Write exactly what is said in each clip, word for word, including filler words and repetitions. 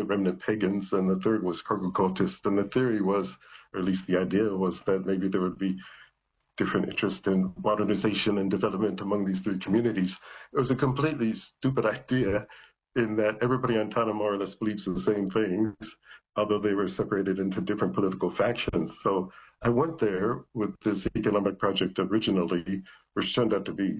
the remnant pagans, and the third was cargo cultists. And the theory was, or at least the idea was, that maybe there would be different interest in modernization and development among these three communities. It was a completely stupid idea in that everybody on Tana more or less believes the same things, although they were separated into different political factions. So I went there with this economic project originally, which turned out to be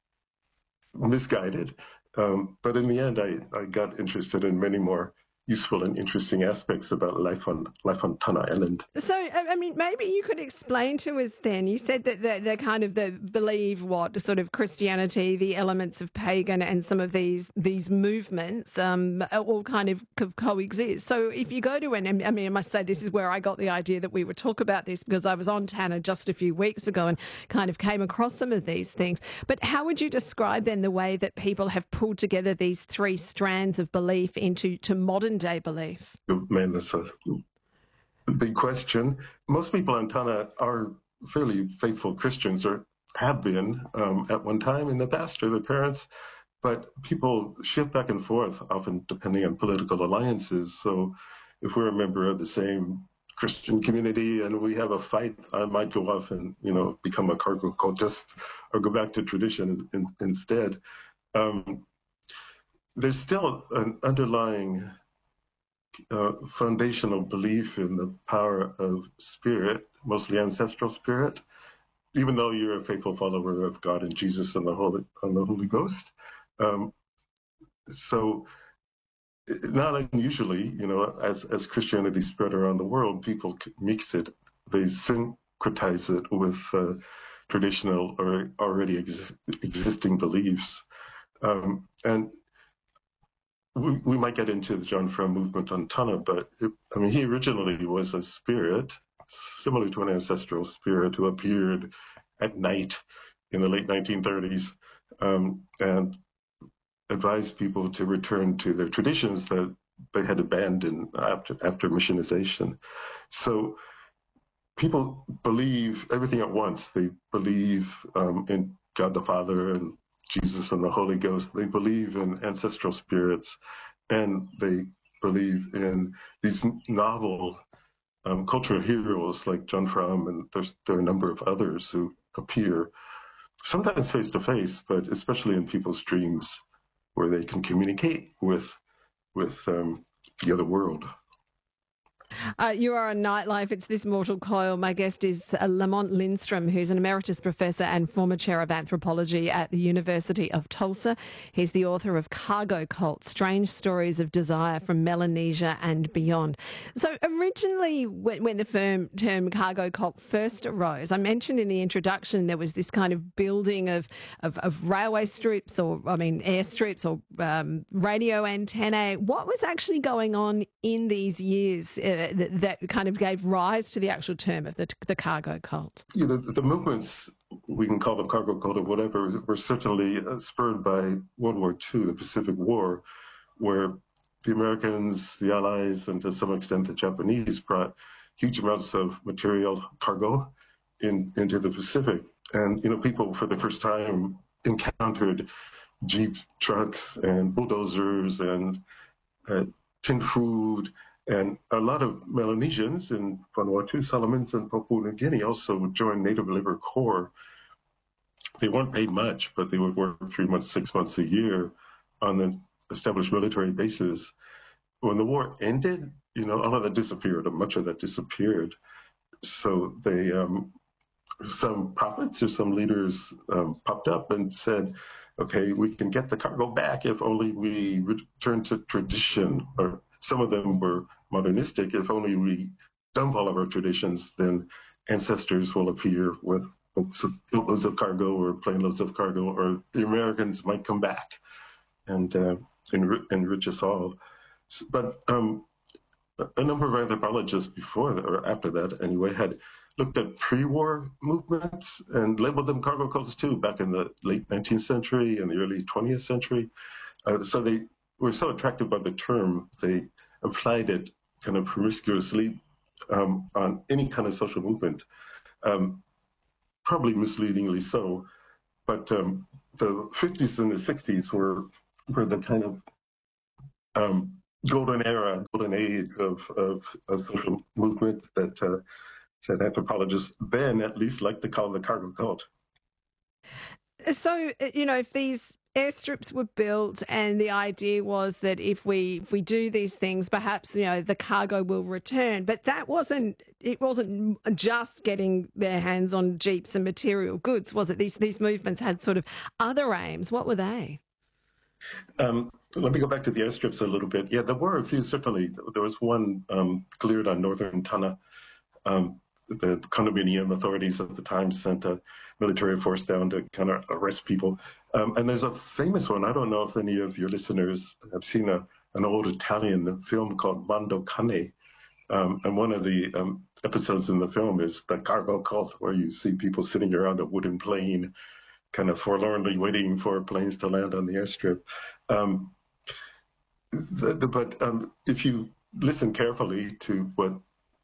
misguided. Um, but in the end, I, I got interested in many more useful and interesting aspects about life on life on Tana Island. So, I mean, maybe you could explain to us then, you said that they're, they're kind of, the believe what, sort of Christianity, the elements of pagan and some of these these movements um, all kind of co- coexist. So if you go to, an, I mean, I must say this is where I got the idea that we would talk about this, because I was on Tana just a few weeks ago and kind of came across some of these things. But how would you describe then the way that people have pulled together these three strands of belief into to modern day belief? Man, that's a big question. Most people on Tana are fairly faithful Christians, or have been um, at one time in the past, or their parents, but people shift back and forth, often depending on political alliances. So if we're a member of the same Christian community and we have a fight, I might go off and, you know, become a cargo cultist or go back to tradition in, instead. Um, there's still an underlying Uh, foundational belief in the power of spirit, mostly ancestral spirit, even though you're a faithful follower of God and Jesus and the Holy, and the Holy Ghost. Um, so not unusually, you know, as, as Christianity spread around the world, people mix it, they syncretize it with uh, traditional or already exi- existing beliefs. Um, and We, we might get into the John Frum movement on Tana, but it, I mean, he originally was a spirit, similar to an ancestral spirit, who appeared at night in the late nineteen thirties um, and advised people to return to their traditions that they had abandoned after, after missionization. So people believe everything at once. They believe um, in God the Father and Jesus and the Holy Ghost. They believe in ancestral spirits, and they believe in these novel um, cultural heroes like John Frum, and there's, there are a number of others who appear, sometimes face-to-face, but especially in people's dreams, where they can communicate with, with um, the other world. Uh, you are on Nightlife. It's This Mortal Coil. My guest is uh, Lamont Lindstrom, who's an emeritus professor and former chair of anthropology at the University of Tulsa. He's the author of Cargo Cult, Strange Stories of Desire from Melanesia and Beyond. So originally, when, when the firm, term cargo cult first arose, I mentioned in the introduction there was this kind of building of, of, of railway strips, or, I mean, airstrips or um, radio antennae. What was actually going on in these years uh, that, that kind of gave rise to the actual term of the, the cargo cult? You know, the, the movements, we can call them cargo cult or whatever, were certainly uh, spurred by World War Two, the Pacific War, where the Americans, the Allies, and to some extent the Japanese brought huge amounts of material cargo in, into the Pacific. And, you know, people for the first time encountered Jeep trucks and bulldozers and uh, tin food. And a lot of Melanesians in Vanuatu, Solomons, and Papua New Guinea also joined Native Labor Corps. They weren't paid much, but they would work three months, six months a year on the established military bases. When the war ended, you know, all of that disappeared, or much of that disappeared. So they, um, some prophets or some leaders um, popped up and said, okay, we can get the cargo back if only we return to tradition. Or some of them were modernistic. If only we dump all of our traditions, then ancestors will appear with loads of cargo or plane loads of cargo, or the Americans might come back and uh, enrich, enrich us all. But um, a number of anthropologists before or after that, anyway, had looked at pre-war movements and labeled them cargo cults too, back in the late nineteenth century and the early twentieth century. Uh, so they were so attracted by the term, they applied it kind of promiscuously um, on any kind of social movement, um, probably misleadingly so. But um, the fifties and the sixties were, were the kind of um, golden era, golden age of, of, of social movement that, uh, that anthropologists then at least like to call the cargo cult. So, you know, if these airstrips were built and the idea was that if we if we do these things, perhaps, you know, the cargo will return. But that wasn't, it wasn't just getting their hands on jeeps and material goods, was it? These, these movements had sort of other aims. What were they? Um, let me go back to the airstrips a little bit. Yeah, there were a few, certainly. There was one um, cleared on northern Tanna. Um, the condominium authorities at the time sent a military force down to kind of arrest people. Um, and there's a famous one. I don't know if any of your listeners have seen a, an old Italian film called Mondo Cane. Um, and one of the um, episodes in the film is the cargo cult, where you see people sitting around a wooden plane, kind of forlornly waiting for planes to land on the airstrip. Um, the, the, but um, if you listen carefully to what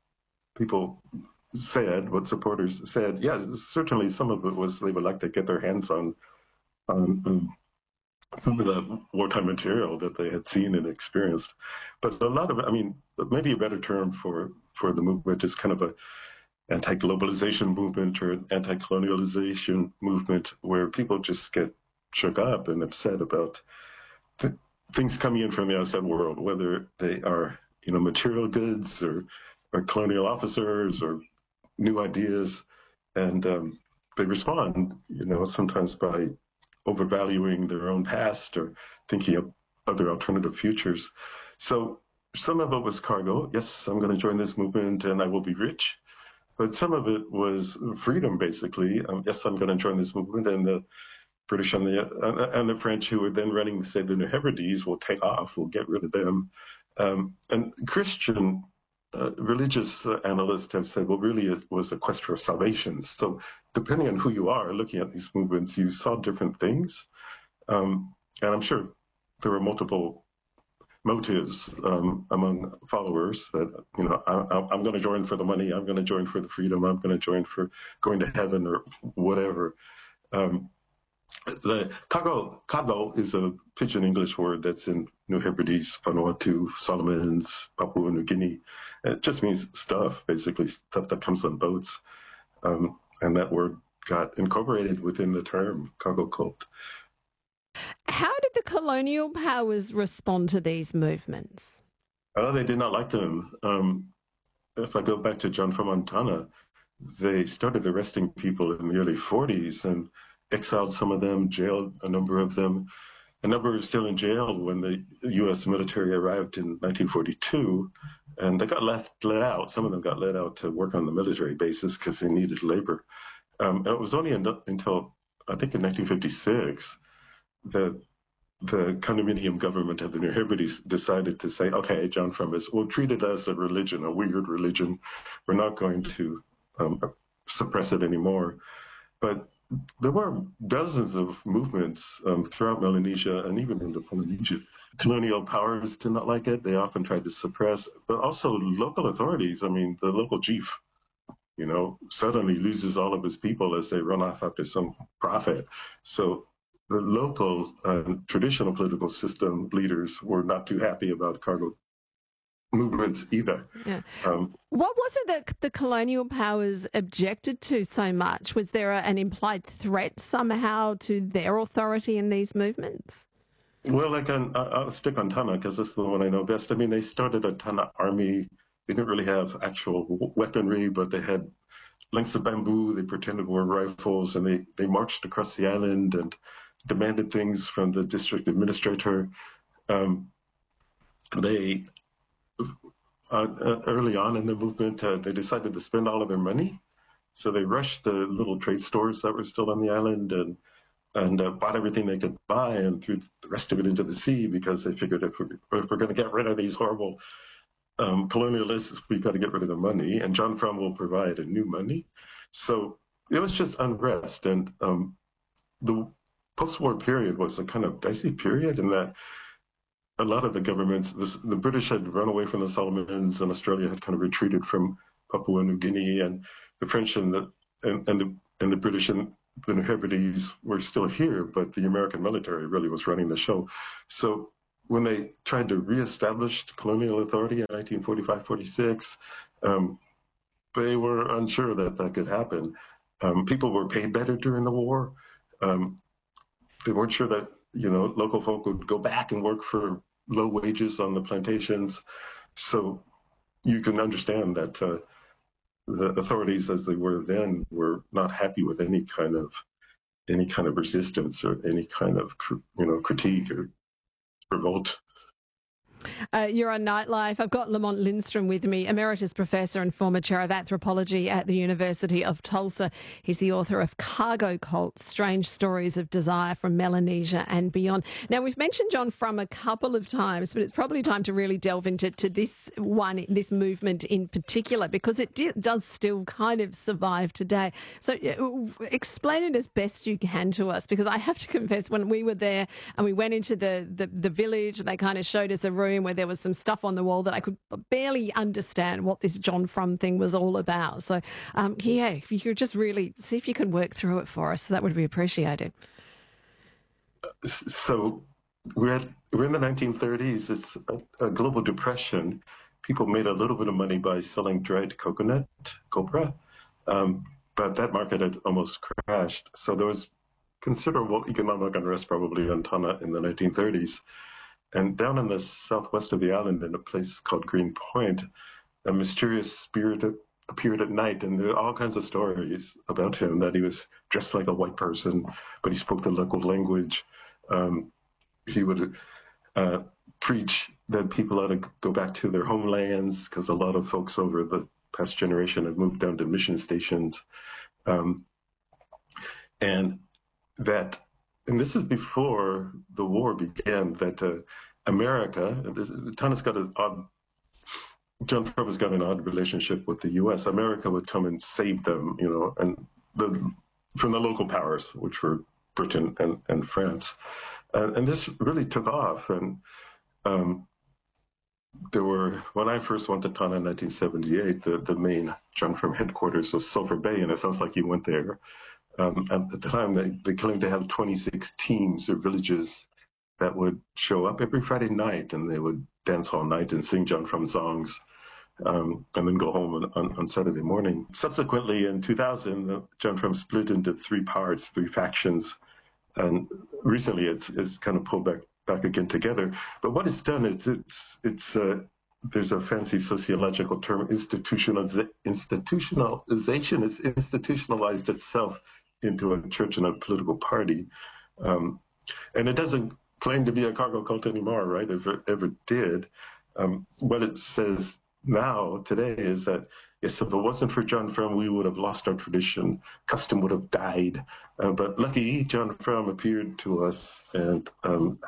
people said, what supporters said, yeah, certainly some of it was they would like to get their hands on, on um, some of the wartime material that they had seen and experienced. But a lot of it, I mean, maybe a better term for, for the movement is kind of a anti-globalization movement or anti-colonialization movement, where people just get shook up and upset about th- things coming in from the outside world, whether they are, you know, material goods or, or colonial officers or new ideas. And um, they respond, you know, sometimes by overvaluing their own past or thinking of other alternative futures. So some of it was cargo. Yes, I'm going to join this movement and I will be rich. But some of it was freedom, basically. Um, yes, I'm going to join this movement, and the British and the uh, and the French, who were then running, say, the New Hebrides, will take off. We'll get rid of them. Um, and Christian uh, religious analysts have said, well, really, it was a quest for salvation. So, depending on who you are looking at these movements, you saw different things, um, and I'm sure there were multiple motives um, among followers that, you know, I, I'm going to join for the money, I'm going to join for the freedom, I'm going to join for going to heaven or whatever. Um, the kago, kago is a pidgin English word that's in New Hebrides, Vanuatu, Solomons, Papua New Guinea. It just means stuff, basically stuff that comes on boats. Um, and that word got incorporated within the term cargo cult. How did the colonial powers respond to these movements? Oh, they did not like them. Um, if I go back to John from Montana, they started arresting people in the early forties and exiled some of them, jailed a number of them. A number were still in jail when the U S military arrived in nineteen forty-two, and they got left let out. Some of them got let out to work on the military bases because they needed labor. Um, and it was only in, until, I think, in nineteen fifty-six that the condominium government of the New Hebrides decided to say, okay, John Frummis, we'll treat it as a religion, a weird religion. We're not going to um, suppress it anymore. But there were dozens of movements um, throughout Melanesia and even into Polynesia. Colonial powers did not like it. They often tried to suppress, but also local authorities. I mean, the local chief, you know, suddenly loses all of his people as they run off after some profit. So the local uh, traditional political system leaders were not too happy about cargo movements either. Yeah. Um, what was it that the colonial powers objected to so much? Was there a, an implied threat somehow to their authority in these movements? Well, like on, I'll stick on Tanna because that's the one I know best. I mean, they started a Tanna army. They didn't really have actual weaponry, but they had lengths of bamboo. They pretended were rifles, and they, they marched across the island and demanded things from the district administrator. Um, they, uh, early on in the movement, uh, they decided to spend all of their money. So they rushed the little trade stores that were still on the island and and uh, bought everything they could buy and threw the rest of it into the sea because they figured if we're, if we're going to get rid of these horrible um, colonialists, we've got to get rid of the money. And John Frum will provide a new money. So it was just unrest. And um, the post-war period was a kind of dicey period in that a lot of the governments, this, the British had run away from the Solomons and Australia had kind of retreated from Papua New Guinea, and the French and the and, and the and the British and the New Hebrides were still here, but the American military really was running the show. So when they tried to reestablish colonial authority in nineteen forty-five forty-six, um, they were unsure that that could happen. Um, people were paid better during the war. Um, they weren't sure that, you know, local folk would go back and work for low wages on the plantations. So you can understand that uh, the authorities, as they were then, were not happy with any kind of any kind of resistance or any kind of, you know, critique or revolt. Uh, you're on Nightlife. I've got Lamont Lindstrom with me, Emeritus Professor and former Chair of Anthropology at the University of Tulsa. He's the author of Cargo Cult, Strange Stories of Desire from Melanesia and Beyond. Now, we've mentioned John Frum a couple of times, but it's probably time to really delve into to this one, this movement in particular, because it di- does still kind of survive today. So uh, explain it as best you can to us, because I have to confess, when we were there and we went into the, the, the village, they kind of showed us a room where there was some stuff on the wall that I could barely understand what this John Frum thing was all about. So, um, yeah, if you could just really see if you can work through it for us, that would be appreciated. So we're, at, we're in the nineteen thirties. It's a, a global depression. People made a little bit of money by selling dried coconut, copra, um, but that market had almost crashed. So there was considerable economic unrest probably on Tanna in the nineteen thirties. And down in the southwest of the island, in a place called Green Point, a mysterious spirit appeared at night, and there are all kinds of stories about him, that he was dressed like a white person, but he spoke the local language. Um, he would uh, preach that people ought to go back to their homelands, because a lot of folks over the past generation had moved down to mission stations. Um, and that And this is before the war began, that uh, America, this, Tanna's got an odd, John Frum has got an odd relationship with the U S. America would come and save them, you know, and the, from the local powers, which were Britain and, and France. Uh, and this really took off. And um, there were, when I first went to Tanna in nineteen seventy-eight, the, the main John Frum headquarters was Sulphur Bay, and it sounds like you went there. Um, at the time, they, they claimed to have twenty-six teams or villages that would show up every Friday night, and they would dance all night and sing John Frum songs, um, and then go home on, on, on Saturday morning. Subsequently, in two thousand, John Frum split into three parts, three factions, and recently it's, it's kind of pulled back back again together. But what it's done is it's it's uh, there's a fancy sociological term, institutionaliza- institutionalization. It's institutionalized itself into a church and a political party. Um, and it doesn't claim to be a cargo cult anymore, right? If it ever did. Um, what it says now, today, is that, yes, if it wasn't for John Frum, we would have lost our tradition. Custom would have died. Uh, but lucky John Frum appeared to us and, um,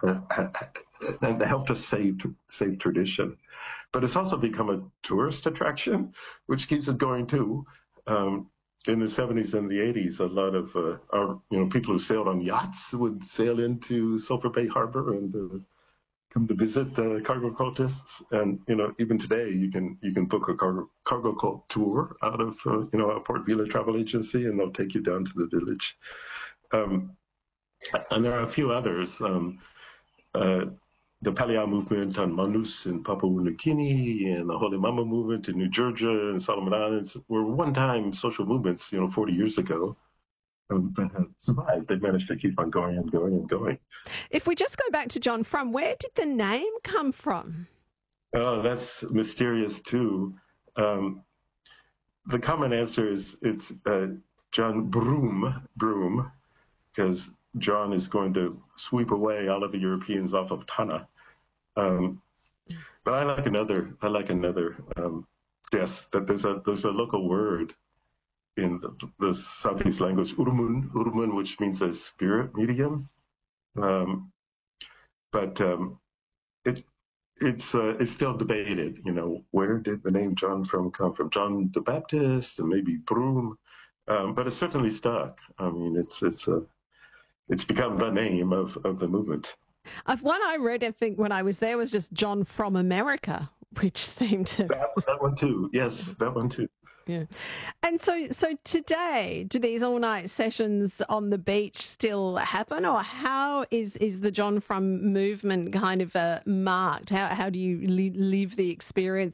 and helped us save, save tradition. But it's also become a tourist attraction, which keeps it going too. Um, In the seventies and the eighties, a lot of uh, our, you know, people who sailed on yachts would sail into Sulphur Bay Harbor and uh, come to visit the cargo cultists. And, you know, even today, you can you can book a cargo, cargo cult tour out of, uh, you know, a Port Vila travel agency, and they'll take you down to the village. Um, and there are a few others. Um, uh, the Palea movement on Manus in Papua New Guinea, and the Holy Mama movement in New Georgia and Solomon Islands were one-time social movements, you know, forty years ago, um, that have survived. They've managed to keep on going and going and going. If we just go back to John Frum, where did the name come from? Oh, that's mysterious too. Um, the common answer is it's uh, John Broom, Broom, because John is going to sweep away all of the Europeans off of Tanna. Um, but I like another, I like another, um, yes, that there's a, there's a local word in the, the Southeast language, Urumun, Urumun, which means a spirit medium. Um, but um, it, it's, uh, it's still debated, you know, where did the name John Frum come from? John the Baptist and maybe Broom, um, but it's certainly stuck. I mean, it's, it's a, It's become the name of, of the movement. Uh, one I read, I think, when I was there was just John from America. which seemed to... That, that one too. Yes, that one too. Yeah. And so so today, do these all-night sessions on the beach still happen, or how is, is the John Frum movement kind of uh, marked? How how do you li- live the experience